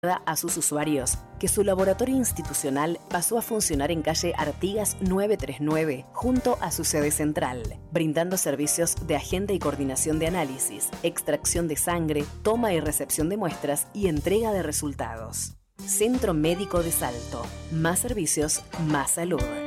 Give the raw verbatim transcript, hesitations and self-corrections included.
a sus usuarios que su laboratorio institucional pasó a funcionar en calle Artigas novecientos treinta y nueve, junto a su sede central, brindando servicios de agenda y coordinación de análisis, extracción de sangre, toma y recepción de muestras y entrega de resultados. Centro Médico de Salto. Más servicios, más salud.